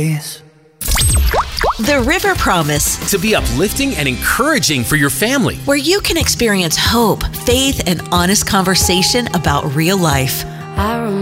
The River Promise, To be uplifting and encouraging for your family. where you can experience hope, faith, and honest conversation about real life.